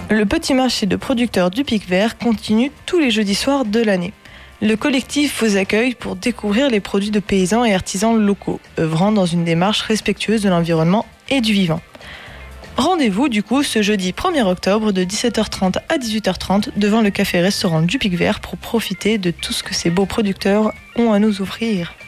Le petit marché de producteurs du Pic Vert continue tous les jeudis soirs de l'année. Le collectif vous accueille pour découvrir les produits de paysans et artisans locaux, œuvrant dans une démarche respectueuse de l'environnement et du vivant. Rendez-vous du coup ce jeudi 1er octobre de 17h30 à 18h30 devant le café-restaurant du Pic Vert pour profiter de tout ce que ces beaux producteurs ont à nous offrir.